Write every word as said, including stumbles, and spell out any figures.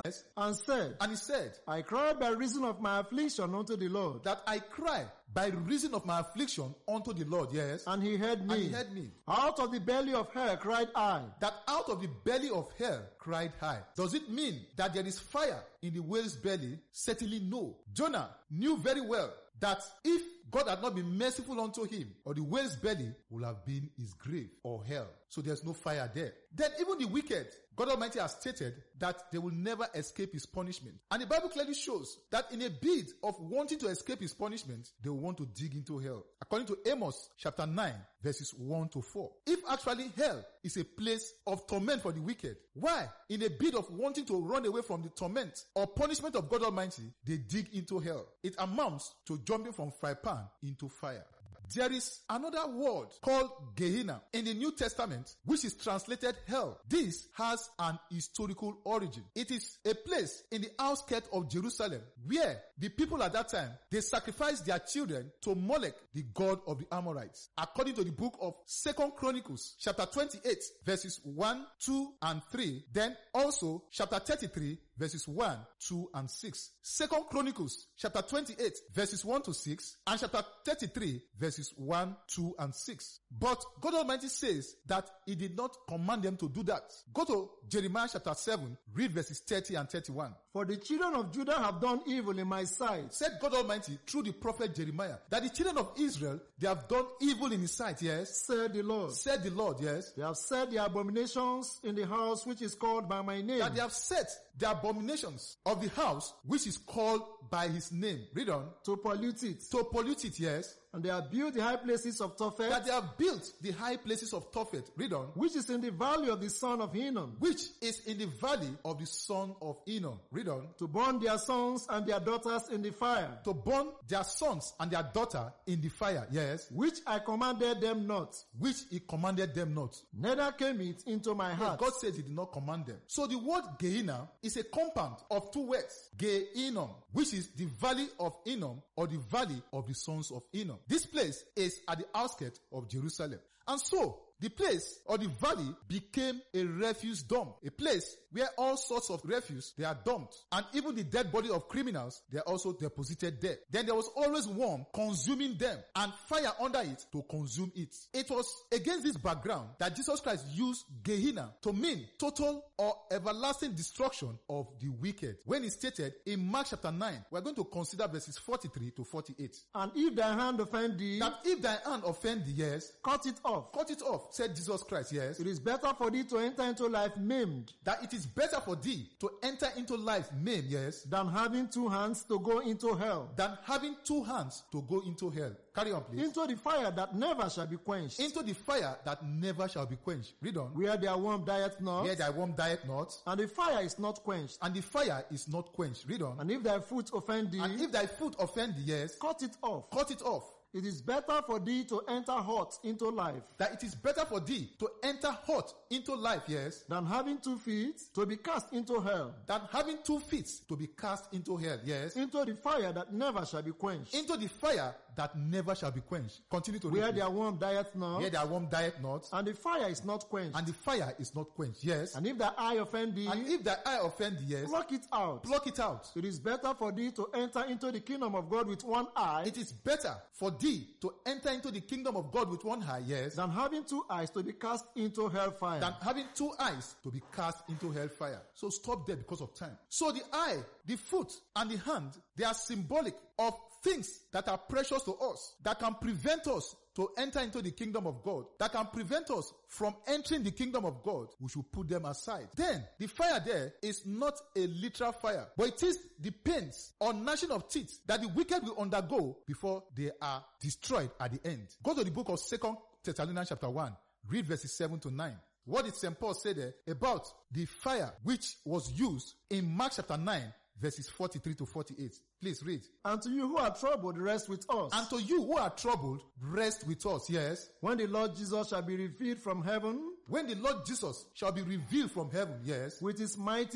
yes, and said, and he said, I cried by reason of my affliction unto the Lord, that I cry by reason of my affliction unto the Lord, yes, and he heard me. and he heard me. Out of the belly of hell cried I. That out of the belly of hell cried I. Does it mean that there is fire in the whale's belly? Certainly no. Jonah knew very well that if God had not been merciful unto him, or the whale's belly would have been his grave or hell. So there's no fire there. Then even the wicked, God Almighty has stated that they will never escape his punishment. And the Bible clearly shows that in a bid of wanting to escape his punishment, they will want to dig into hell. According to Amos chapter nine, verses one to four. If actually hell is a place of torment for the wicked, why, in a bid of wanting to run away from the torment or punishment of God Almighty, they dig into hell? It amounts to jumping from fry pan into fire. There is another word called Gehenna in the New Testament, which is translated hell. This has an historical origin. It is a place in the outskirts of Jerusalem where the people at that time, they sacrificed their children to Molech, the god of the Amorites. According to the book of Second Chronicles, chapter twenty-eight, verses one, two, and three, then also chapter thirty-three, verses one, two, and six. Second Chronicles, chapter twenty-eight, verses one to six, and chapter thirty-three, verses one, two, and six. But God Almighty says that he did not command them to do that. Go to Jeremiah chapter seven, read verses thirty and thirty-one. For the children of Judah have done evil in my sight, Said God Almighty through the prophet Jeremiah, that the children of Israel, they have done evil in his sight, yes? said the Lord. Said the Lord, yes? They have set the abominations in the house which is called by my name. That they have set the abominations of the house which is called by his name. Read on. to pollute it. To pollute it, yes? And they have built the high places of Tophet, That they have built the high places of Tophet. Read on. which is in the valley of the son of Hinnom, Which is in the valley of the son of Enon. Read on. to burn their sons and their daughters in the fire, To burn their sons and their daughter in the fire, yes? which I commanded them not, Which he commanded them not. neither came it into my Yes, heart. God says he did not command them. So the word Gehenna is a compound of two words. Gehinnom, which is the valley of Enom or the valley of the sons of Enom. This place is at the outskirts of Jerusalem. And so, the place or the valley became a refuse dump, a place where all sorts of refuse, they are dumped. And even the dead body of criminals, they are also deposited there. Then there was always worm consuming them and fire under it to consume it. It was against this background that Jesus Christ used Gehenna to mean total or everlasting destruction of the wicked. When he stated in Mark chapter nine, we're going to consider verses forty-three to forty-eight. And if thy hand offend thee, That if thy hand offend thee, yes, cut it off. cut it off, said Jesus Christ, yes. It is better for thee to enter into life maimed, That it is better for thee to enter into life maimed, yes, than having two hands to go into hell, than having two hands to go into hell. Carry on, please. into the fire that never shall be quenched, Into the fire that never shall be quenched. Read on. where their worm dieth not, Where thy worm dieth not, and the fire is not quenched. and the fire is not quenched. Read on. And if thy foot offend thee, And if thy foot offend thee, yes, cut it off. cut it off. It is better for thee to enter hot into life, That it is better for thee to enter hot into life, yes, than having two feet to be cast into hell, than having two feet to be cast into hell, yes, into the fire that never shall be quenched, into the fire that never shall be quenched. Continue to read. where please. their worm dieth not, Where thy worm dieth not, and the fire is not quenched. and the fire is not quenched, yes. And if thy eye offend thee, And if thy eye offend thee, yes, pluck it out. pluck it out. It is better for thee to enter into the kingdom of God with one eye, It is better for thee to enter into the kingdom of God with one eye, yes, than having two eyes to be cast into hellfire. than having two eyes to be cast into hellfire. So stop there because of time. So the eye, the foot, and the hand, they are symbolic of things that are precious to us, that can prevent us to enter into the kingdom of God, that can prevent us from entering the kingdom of God. We should put them aside. Then, the fire there is not a literal fire, but it is the pains or gnashing of teeth that the wicked will undergo before they are destroyed at the end. Go to the book of Second Thessalonians chapter one. Read verses seven to nine. What did Saint Paul say there about the fire which was used in Mark chapter nine, verses forty-three to forty-eight? Please read. And to you who are troubled, rest with us. And to you who are troubled, rest with us, yes. When the Lord Jesus shall be revealed from heaven, When the Lord Jesus shall be revealed from heaven, yes. with his mighty